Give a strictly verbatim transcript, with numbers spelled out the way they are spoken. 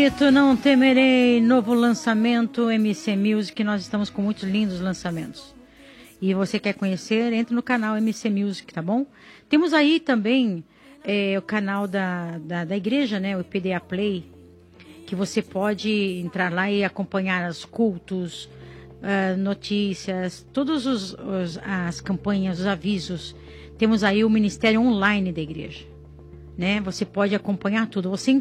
Grito, não temerei, novo lançamento M C Music, nós estamos com muitos lindos lançamentos. E você quer conhecer, entre no canal M C Music, tá bom? Temos aí também é, o canal da, da, da igreja, né, o P D A Play, que você pode entrar lá e acompanhar os cultos, uh, notícias, todas os, os, as campanhas, os avisos. Temos aí o ministério online da igreja, né? Você pode acompanhar tudo. Você